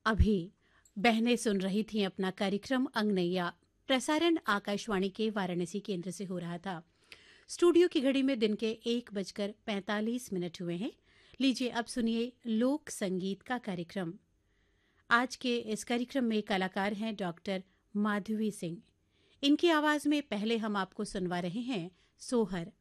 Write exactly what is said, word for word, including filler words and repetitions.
अभी बहनें सुन रही थीं अपना कार्यक्रम अंगनैया। प्रसारण आकाशवाणी के वाराणसी केंद्र से हो रहा था। स्टूडियो की घड़ी में दिन के एक बजकर पैंतालीस मिनट हुए हैं। लीजिए अब सुनिए लोक संगीत का कार्यक्रम। आज के इस कार्यक्रम में कलाकार हैं डॉक्टर माधवी सिंह। इनकी आवाज में पहले हम आपको सुनवा रहे हैं सोहर।